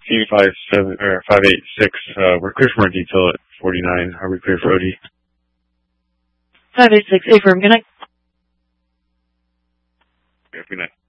C57 or 586. We're clear for more detail at 49. Are we clear for OD? 586, affirm. Good night. Good night.